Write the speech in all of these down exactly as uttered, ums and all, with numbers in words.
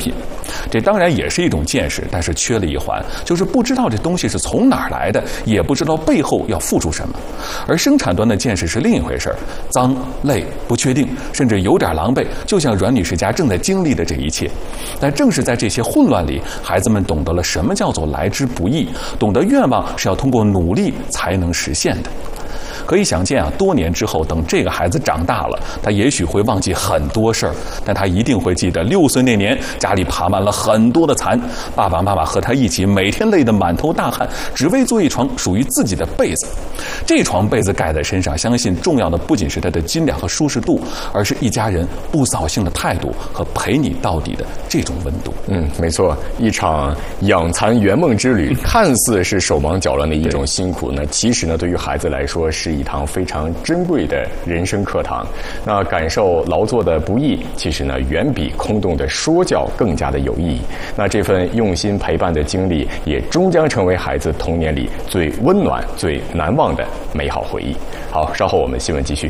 品。这当然也是一种见识，但是缺了一环，就是不知道这东西是从哪儿来的，也不知道背后要付出什么。而生产端的见识是另一回事，脏、累、不确定，甚至有点狼狈，就像阮女士家正在经历的这一切。但正是在这些混乱里，孩子们懂得了什么叫做来之不易，懂得愿望是要通过努力才能实现的。可以想见啊，多年之后，等这个孩子长大了，他也许会忘记很多事儿，但他一定会记得六岁那年家里爬满了很多的蚕，爸爸妈妈和他一起每天累得满头大汗，只为做一床属于自己的被子。这床被子盖在身上，相信重要的不仅是它的斤两和舒适度，而是一家人不扫兴的态度和陪你到底的这种温度。 嗯，没错，一场养蚕圆梦之旅，看似是手忙脚乱的一种辛苦呢，其实呢，对于孩子来说是一堂非常珍贵的人生课堂。那感受劳作的不易，其实呢远比空洞的说教更加的有意义。那这份用心陪伴的经历，也终将成为孩子童年里最温暖、最难忘的美好回忆。好，稍后我们新闻继续。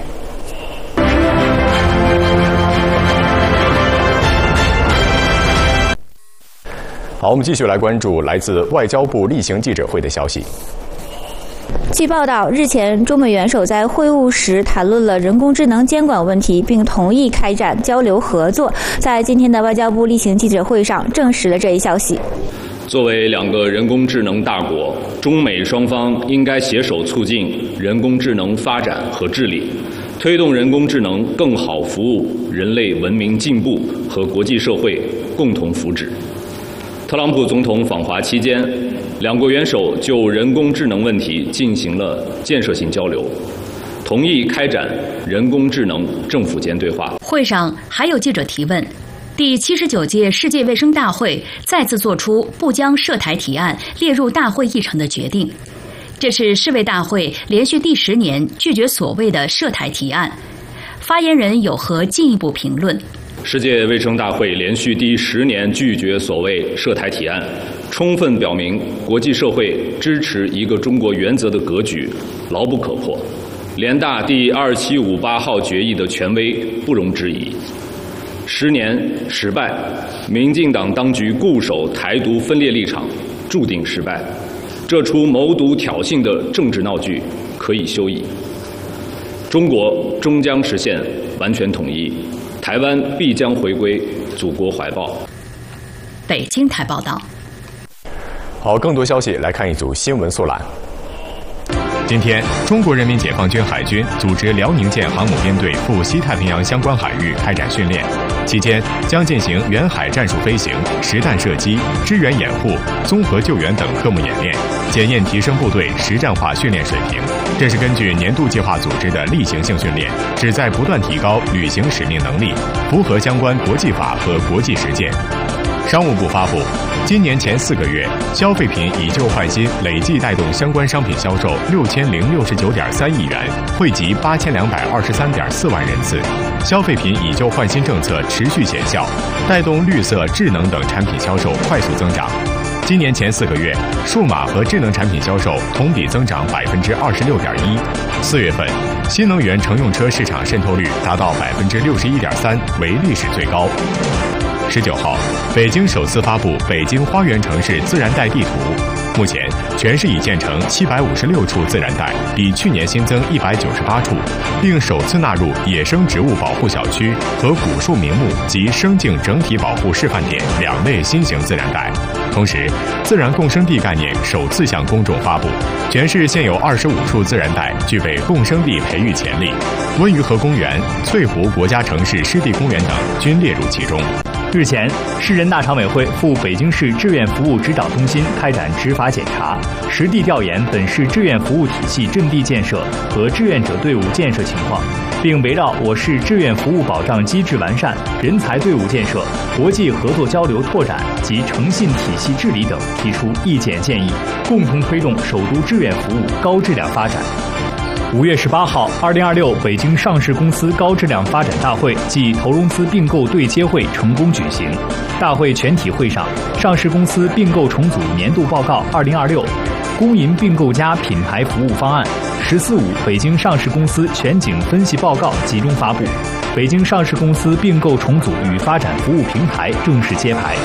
好，我们继续来关注来自外交部例行记者会的消息。 据报道，日前中美元首在会晤时谈论了人工智能监管问题，并同意开展交流合作。在今天的外交部例行记者会上，证实了这一消息。 作为两个人工智能大国，中美双方应该携手促进人工智能发展和治理，推动人工智能更好服务人类文明进步和国际社会共同福祉。特朗普总统访华期间，两国元首就人工智能问题进行了建设性交流，同意开展人工智能政府间对话。 会上还有记者提问，第七十九届世界卫生大会再次作出不将涉台提案列入大会议程的决定，这是世卫大会连续第十年拒绝所谓的涉台提案。发言人有何进一步评论？ 世界卫生大会连续第十年拒绝所谓涉台提案，充分表明国际社会支持一个中国原则的格局牢不可破，联大第二七五八号决议的权威不容置疑。十年失败，民进党当局固守台独分裂立场，注定失败。这出谋独挑衅的政治闹剧可以休矣。中国终将实现完全统一，台湾必将回归祖国怀抱。 北京台报道。 好，更多消息来看一组新闻速览。 今天，中国人民解放军海军组织辽宁舰航母编队赴西太平洋相关海域开展训练，期间将进行远海战术飞行、实弹射击、支援掩护、综合救援等科目演练，检验提升部队实战化训练水平。这是根据年度计划组织的例行性训练，旨在不断提高履行使命能力，符合相关国际法和国际实践。商务部发布，今年前四个月，消费品以旧换新累计带动相关商品销售六千零六十九点三亿元，惠及八千两百二十三点四万人次。消费品以旧换新政策持续显效，带动绿色、智能等产品销售快速增长。今年前四个月，数码和智能产品销售同比增长百分之二十六点一。四月份，新能源乘用车市场渗透率达到百分之六十一点三，为历史最高。十九号，北京首次发布北京花园城市自然带地图。目前，全市已建成七百五十六处自然带，比去年新增一百九十八处，并首次纳入野生植物保护小区和古树名木及生境整体保护示范点两类新型自然带。同时，自然共生地概念首次向公众发布，全市现有二十五处自然带具备共生地培育潜力，温榆河公园、翠湖国家城市湿地公园等均列入其中。 日前，市人大常委会赴北京市志愿服务指导中心开展执法检查，实地调研本市志愿服务体系阵地建设和志愿者队伍建设情况，并围绕我市志愿服务保障机制完善、人才队伍建设、国际合作交流拓展及诚信体系治理等提出意见建议，共同推动首都志愿服务高质量发展。五月十八号，二零二六北京上市公司高质量发展大会暨投融资并购对接会成功举行。大会全体会上，上市公司并购重组年度报告二零二六、公银并购加品牌服务方案、十四五北京上市公司全景分析报告集中发布，北京上市公司并购重组与发展服务平台正式揭牌。